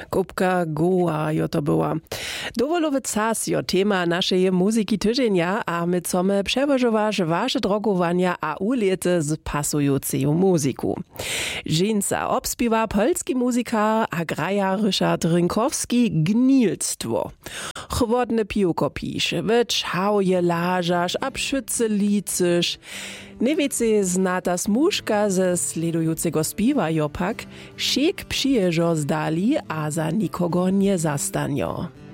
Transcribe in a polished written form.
Kupka Goa, jo to była. Dowolowy czas jo tema naszej muzyki tydzienia, a my chcemy przewożować wasze drogowania a ulety z pasującą muzyku. Żeńca obspiwa polski muzyka a graja Ryszard Rynkowski Gnilstwo. Chłodne piłko pisze, wyczałje lażasz, a przycy licysz. Najwięcej zna ta smuszka ze sledującego śpiewa jopak, szek przyjeżdża z dali, a za nikogo nie zastanio.